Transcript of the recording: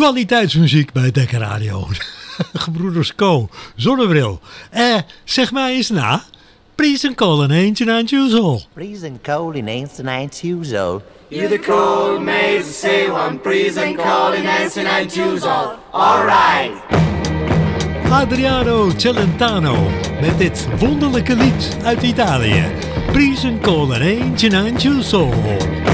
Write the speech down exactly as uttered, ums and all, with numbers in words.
Kwaliteitsmuziek bij Dekker Radio. Gebroeders Co. Zonnebril. Eh, zeg mij eens na. Pries en kool in eentje aan het usual. Pries en kool in eentje aan het usual. You the cold maize say one pries en kool in eentje aan het usual. Alright. Adriano Celentano met dit wonderlijke lied uit Italië. Pries en kool in eentje aan het usual.